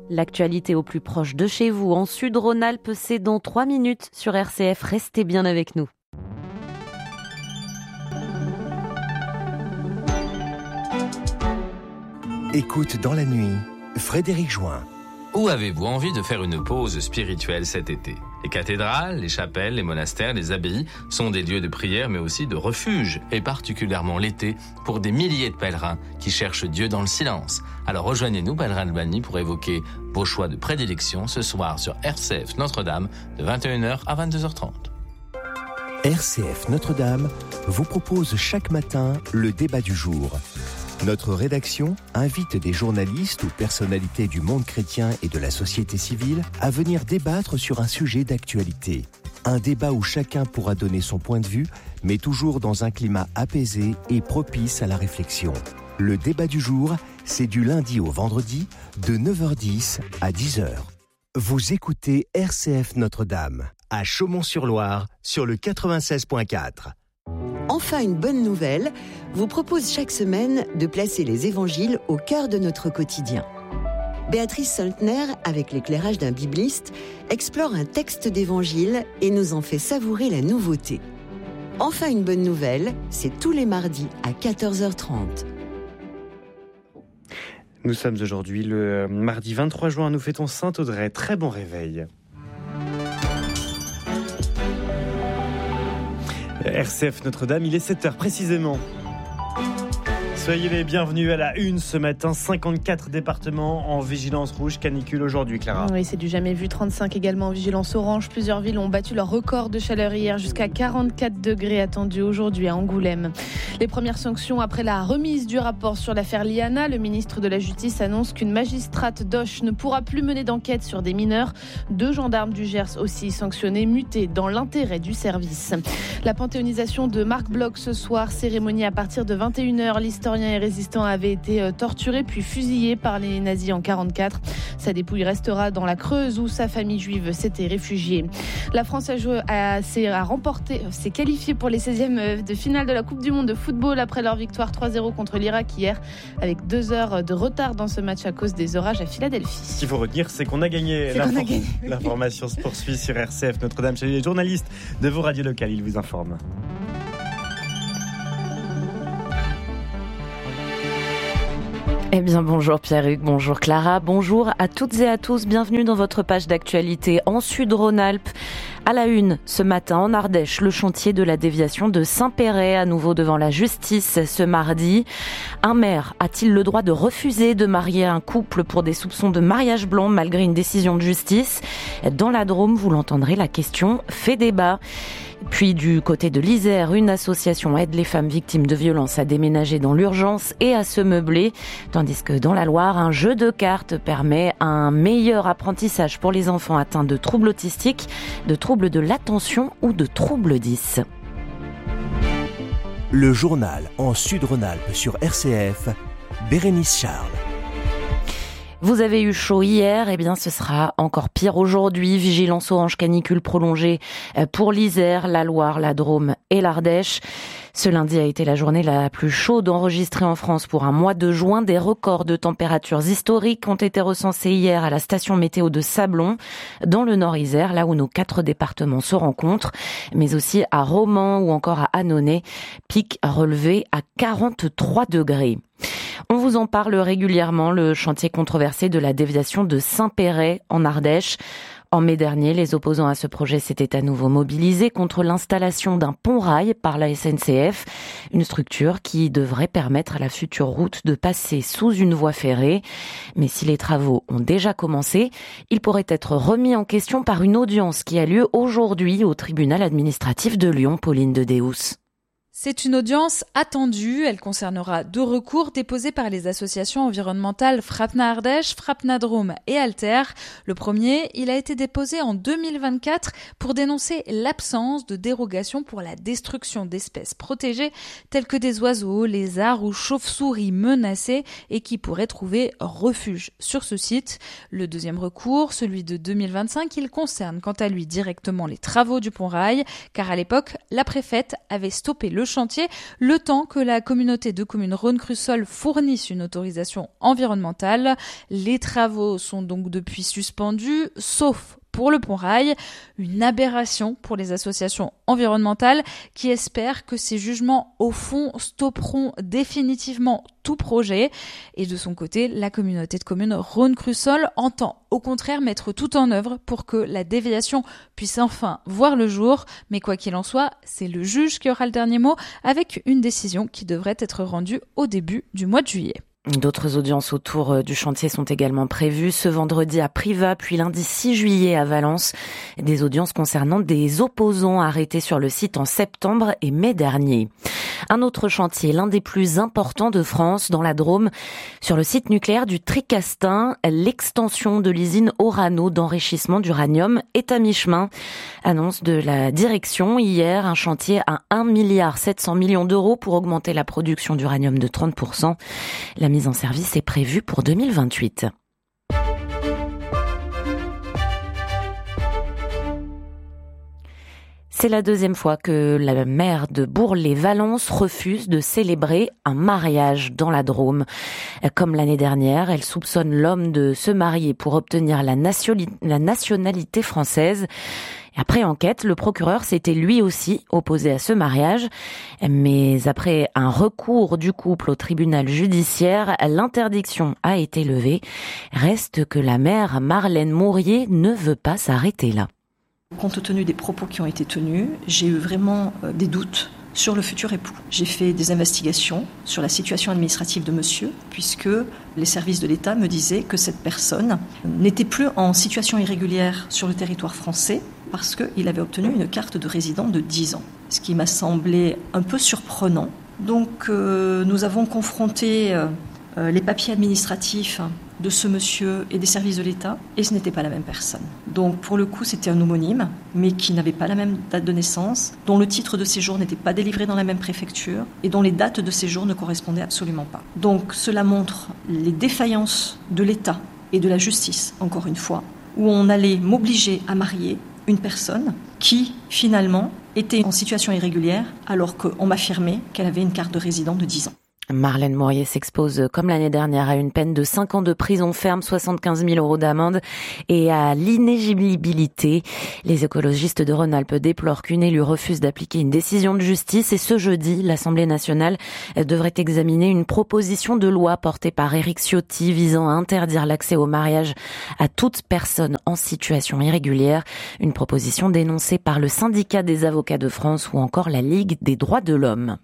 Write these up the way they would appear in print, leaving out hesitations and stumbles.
L'actualité au plus proche de chez vous en Sud-Rhône-Alpes, c'est dans 3 minutes sur RCF. Restez bien avec nous. Écoute dans la nuit, Frédéric Join. Où avez-vous envie de faire une pause spirituelle cet été ? Les cathédrales, les chapelles, les monastères, les abbayes sont des lieux de prière mais aussi de refuge, et particulièrement l'été, pour des milliers de pèlerins qui cherchent Dieu dans le silence. Alors rejoignez-nous, Pèlerins Albany, pour évoquer vos choix de prédilection ce soir sur RCF Notre-Dame de 21h à 22h30. RCF Notre-Dame vous propose chaque matin le débat du jour. Notre rédaction invite des journalistes ou personnalités du monde chrétien et de la société civile à venir débattre sur un sujet d'actualité. Un débat où chacun pourra donner son point de vue, mais toujours dans un climat apaisé et propice à la réflexion. Le débat du jour, c'est du lundi au vendredi, de 9h10 à 10h. Vous écoutez RCF Notre-Dame, à Chaumont-sur-Loire, sur le 96.4. Enfin, une bonne nouvelle vous propose chaque semaine de placer les évangiles au cœur de notre quotidien. Béatrice Soltner, avec l'éclairage d'un bibliste, explore un texte d'évangile et nous en fait savourer la nouveauté. Enfin, une bonne nouvelle, c'est tous les mardis à 14h30. Nous sommes aujourd'hui le mardi 23 juin, nous fêtons Saint-Audrey. Très bon réveil. RCF Notre-Dame, il est 7h précisément. Soyez les bienvenus à la une ce matin. 54 départements en vigilance rouge, canicule aujourd'hui, Clara. Oui, c'est du jamais vu. 35 également en vigilance orange. Plusieurs villes ont battu leur record de chaleur hier, jusqu'à 44 degrés attendus aujourd'hui à Angoulême. Les premières sanctions après la remise du rapport sur l'affaire Liana. Le ministre de la Justice annonce qu'une magistrate d'Auch ne pourra plus mener d'enquête sur des mineurs. 2 gendarmes du Gers aussi sanctionnés, mutés dans l'intérêt du service. La panthéonisation de Marc Bloch ce soir, cérémonie à partir de 21h. L'historien et résistant avait été torturé puis fusillé par les nazis en 1944. Sa dépouille restera dans la Creuse où sa famille juive s'était réfugiée. La France s'est qualifiée pour les 16e de finale de la Coupe du Monde de football après leur victoire 3-0 contre l'Irak hier, avec 2 heures de retard dans ce match à cause des orages à Philadelphie. Ce qu'il faut retenir, c'est qu'on a gagné. L'information se poursuit sur RCF Notre-Dame. Chez les journalistes de vos radios locales, ils vous informent. Eh bien, bonjour Pierre-Hugues, bonjour Clara, bonjour à toutes et à tous. Bienvenue dans votre page d'actualité en Sud-Rhône-Alpes. À la une, ce matin en Ardèche, le chantier de la déviation de Saint-Péret, à nouveau devant la justice ce mardi. Un maire a-t-il le droit de refuser de marier un couple pour des soupçons de mariage blanc malgré une décision de justice ? Dans la Drôme, vous l'entendrez, la question fait débat. Puis du côté de l'Isère, une association aide les femmes victimes de violences à déménager dans l'urgence et à se meubler, tandis que dans la Loire, un jeu de cartes permet un meilleur apprentissage pour les enfants atteints de troubles autistiques, de troubles de l'attention ou de troubles 10. Le journal en Sud-Rhône-Alpes sur RCF, Bérénice Charles. Vous avez eu chaud hier, eh bien ce sera encore pire aujourd'hui. Vigilance orange canicule prolongée pour l'Isère, la Loire, la Drôme et l'Ardèche. Ce lundi a été la journée la plus chaude enregistrée en France pour un mois de juin. Des records de températures historiques ont été recensés hier à la station météo de Sablon, dans le Nord-Isère, là où nos 4 départements se rencontrent, mais aussi à Romans ou encore à Annonay, pic relevé à 43 degrés. On vous en parle régulièrement, le chantier controversé de la déviation de Saint-Péret en Ardèche. En mai dernier, les opposants à ce projet s'étaient à nouveau mobilisés contre l'installation d'un pont-rail par la SNCF, une structure qui devrait permettre à la future route de passer sous une voie ferrée. Mais si les travaux ont déjà commencé, ils pourraient être remis en question par une audience qui a lieu aujourd'hui au tribunal administratif de Lyon, Pauline de Deus. C'est une audience attendue. Elle concernera 2 recours déposés par les associations environnementales Frapna Ardèche, Frapna Drôme et Alter. Le premier, il a été déposé en 2024 pour dénoncer l'absence de dérogation pour la destruction d'espèces protégées telles que des oiseaux, lézards ou chauves-souris menacés et qui pourraient trouver refuge sur ce site. Le deuxième recours, celui de 2025, il concerne quant à lui directement les travaux du pont-rail, car à l'époque, la préfète avait stoppé le le chantier le temps que la communauté de communes Rhône-Crussol fournisse une autorisation environnementale. Les travaux sont donc depuis suspendus, sauf pour le pont-rail, une aberration pour les associations environnementales qui espèrent que ces jugements, au fond, stopperont définitivement tout projet. Et de son côté, la communauté de communes Rhône-Crussol entend au contraire mettre tout en œuvre pour que la déviation puisse enfin voir le jour. Mais quoi qu'il en soit, c'est le juge qui aura le dernier mot avec une décision qui devrait être rendue au début du mois de juillet. D'autres audiences autour du chantier sont également prévues ce vendredi à Privas, puis lundi 6 juillet à Valence. Des audiences concernant des opposants arrêtés sur le site en septembre et mai dernier. Un autre chantier, l'un des plus importants de France, dans la Drôme, sur le site nucléaire du Tricastin, l'extension de l'usine Orano d'enrichissement d'uranium est à mi-chemin. Annonce de la direction hier, un chantier à 1,7 milliard d'euros pour augmenter la production d'uranium de 30%. La mise en service est prévue pour 2028. C'est la deuxième fois que la maire de Bourg-les-Valence refuse de célébrer un mariage dans la Drôme. Comme l'année dernière, elle soupçonne l'homme de se marier pour obtenir la nationalité française. Après enquête, le procureur s'était lui aussi opposé à ce mariage. Mais après un recours du couple au tribunal judiciaire, l'interdiction a été levée. Reste que la maire Marlène Mourier ne veut pas s'arrêter là. Compte tenu des propos qui ont été tenus, j'ai eu vraiment des doutes sur le futur époux. J'ai fait des investigations sur la situation administrative de monsieur, puisque les services de l'État me disaient que cette personne n'était plus en situation irrégulière sur le territoire français parce qu'il avait obtenu une carte de résident de 10 ans, ce qui m'a semblé un peu surprenant. Donc nous avons confronté les papiers administratifs de ce monsieur et des services de l'État, et ce n'était pas la même personne. Donc pour le coup, c'était un homonyme, mais qui n'avait pas la même date de naissance, dont le titre de séjour n'était pas délivré dans la même préfecture, et dont les dates de séjour ne correspondaient absolument pas. Donc cela montre les défaillances de l'État et de la justice, encore une fois, où on allait m'obliger à marier une personne qui, finalement, était en situation irrégulière, alors qu'on m'affirmait qu'elle avait une carte de résident de 10 ans. Marlène Mourier s'expose, comme l'année dernière, à une peine de 5 ans de prison ferme, 75 000 euros d'amende et à l'inéligibilité. Les écologistes de Rhône-Alpes déplorent qu'une élue refuse d'appliquer une décision de justice et ce jeudi, l'Assemblée nationale devrait examiner une proposition de loi portée par Éric Ciotti visant à interdire l'accès au mariage à toute personne en situation irrégulière. Une proposition dénoncée par le syndicat des avocats de France ou encore la Ligue des droits de l'homme.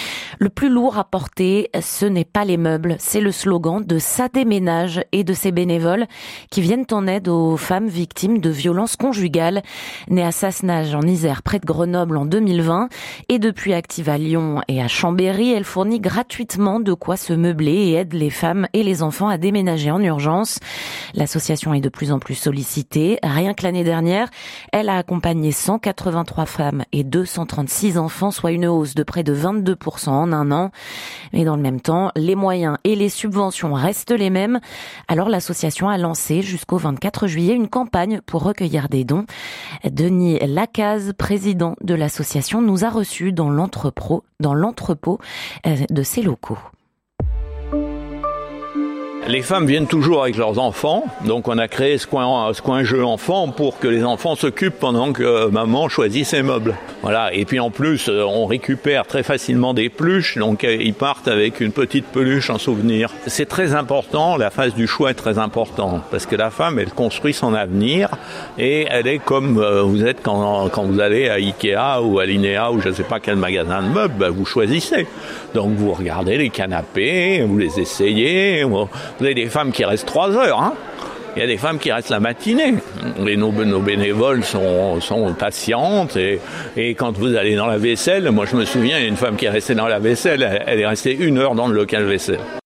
Le plus lourd à porter, ce n'est pas les meubles, c'est le slogan de Sadé Ménage et de ses bénévoles qui viennent en aide aux femmes victimes de violences conjugales. Née à Sassenage en Isère, près de Grenoble en 2020 et depuis active à Lyon et à Chambéry, elle fournit gratuitement de quoi se meubler et aide les femmes et les enfants à déménager en urgence. L'association est de plus en plus sollicitée. Rien que l'année dernière, elle a accompagné 183 femmes et 236 enfants, soit une hausse de près de 22% en un an. Mais dans le même temps, les moyens et les subventions restent les mêmes. Alors l'association a lancé jusqu'au 24 juillet une campagne pour recueillir des dons. Denis Lacaze, président de l'association, nous a reçus dans l'entrepôt de ses locaux. Les femmes viennent toujours avec leurs enfants, donc on a créé ce coin jeu enfant pour que les enfants s'occupent pendant que maman choisit ses meubles. Voilà. Et puis en plus, on récupère très facilement des peluches, donc ils partent avec une petite peluche en souvenir. C'est très important, la phase du choix est très importante, parce que la femme, elle construit son avenir, et elle est comme vous êtes quand vous allez à Ikea ou à Linea ou je ne sais pas quel magasin de meubles, vous choisissez. Donc vous regardez les canapés, vous les essayez. Vous avez des femmes qui restent 3 heures, hein. Il y a des femmes qui restent la matinée. Et nos bénévoles sont patientes. Et quand vous allez dans la vaisselle, moi je me souviens, il y a une femme qui est restée dans la vaisselle, elle est restée 1 heure dans le local vaisselle.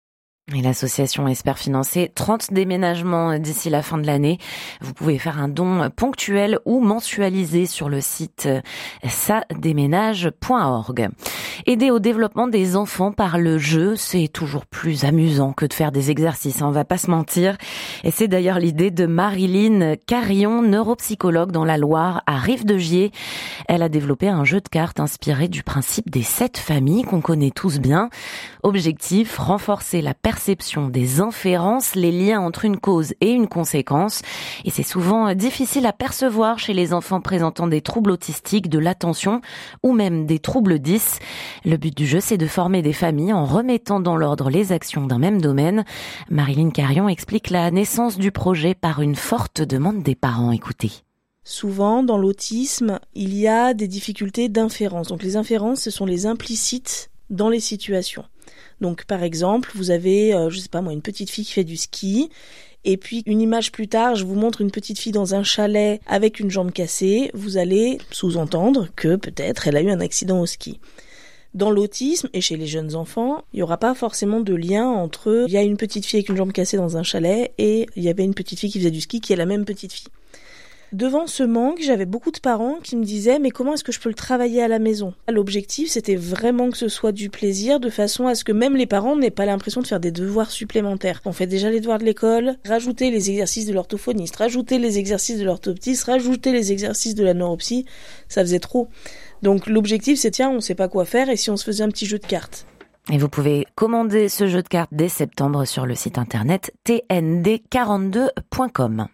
Et l'association espère financer 30 déménagements d'ici la fin de l'année. Vous pouvez faire un don ponctuel ou mensualisé sur le site sadéménage.org. Aider au développement des enfants par le jeu, c'est toujours plus amusant que de faire des exercices, on va pas se mentir. Et c'est d'ailleurs l'idée de Marilyn Carillon, neuropsychologue dans la Loire, à Rive-de-Gier. Elle a développé un jeu de cartes inspiré du principe des 7 familles qu'on connaît tous bien. Objectif, renforcer la perception des inférences, les liens entre une cause et une conséquence. Et c'est souvent difficile à percevoir chez les enfants présentant des troubles autistiques, de l'attention ou même des troubles 10. Le but du jeu, c'est de former des familles en remettant dans l'ordre les actions d'un même domaine. Marilyn Carillon explique la naissance du projet par une forte demande des parents. Écoutez. Souvent, dans l'autisme, il y a des difficultés d'inférence. Donc les inférences, ce sont les implicites dans les situations. Donc par exemple, vous avez, une petite fille qui fait du ski, et puis une image plus tard, je vous montre une petite fille dans un chalet avec une jambe cassée, vous allez sous-entendre que peut-être elle a eu un accident au ski. Dans l'autisme et chez les jeunes enfants, il n'y aura pas forcément de lien entre il y a une petite fille avec une jambe cassée dans un chalet et il y avait une petite fille qui faisait du ski qui est la même petite fille. Devant ce manque, j'avais beaucoup de parents qui me disaient « mais comment est-ce que je peux le travailler à la maison ?» L'objectif, c'était vraiment que ce soit du plaisir, de façon à ce que même les parents n'aient pas l'impression de faire des devoirs supplémentaires. On fait déjà les devoirs de l'école, rajouter les exercices de l'orthophoniste, rajouter les exercices de l'orthoptiste, rajouter les exercices de la neuropsy, ça faisait trop. Donc l'objectif, c'est tiens, on sait pas quoi faire, et si on se faisait un petit jeu de cartes ? Et vous pouvez commander ce jeu de cartes dès septembre sur le site internet tnd42.com.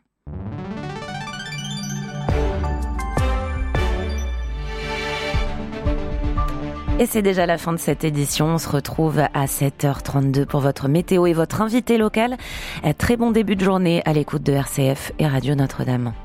Et c'est déjà la fin de cette édition. On se retrouve à 7h32 pour votre météo et votre invité local. Très bon début de journée à l'écoute de RCF et Radio Notre-Dame.